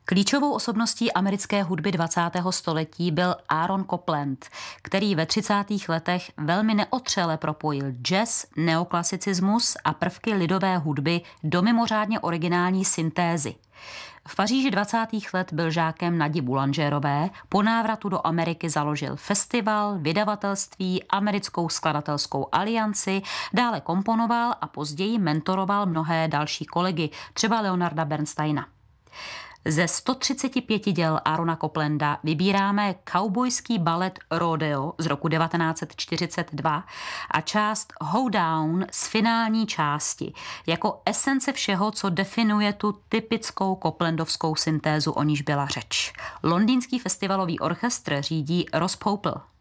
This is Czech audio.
Klíčovou osobností americké hudby 20. století byl Aaron Copland, který ve 30. letech velmi neotřele propojil jazz, neoklasicismus a prvky lidové hudby do mimořádně originální syntézy. V Paříži 20. let byl žákem Nadi Boulangerové, po návratu do Ameriky založil festival, vydavatelství, Americkou skladatelskou alianci, dále komponoval a později mentoroval mnohé další kolegy, třeba Leonarda Bernsteina. Ze 135 děl Aarona Coplanda vybíráme kaubojský balet Rodeo z roku 1942 a část Hoedown z finální části, jako esence všeho, co definuje tu typickou coplandovskou syntézu, o níž byla řeč. Londýnský festivalový orchestr řídí Ross Popel.